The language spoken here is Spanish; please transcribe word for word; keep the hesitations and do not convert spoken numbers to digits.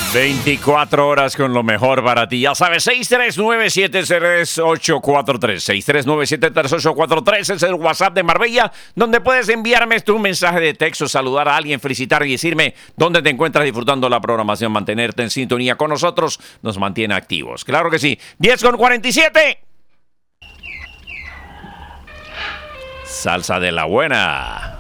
veinticuatro horas con lo mejor para ti. Ya sabes, seis tres nueve, siete tres ocho cuatro tres. seis tres nueve, siete tres ocho cuatro tres es el WhatsApp de Marbella, donde puedes enviarme tu mensaje de texto, saludar a alguien, felicitar y decirme dónde te encuentras disfrutando la programación. Mantenerte en sintonía con nosotros nos mantiene activos. Claro que sí. diez con cuarenta y siete. Salsa de la buena.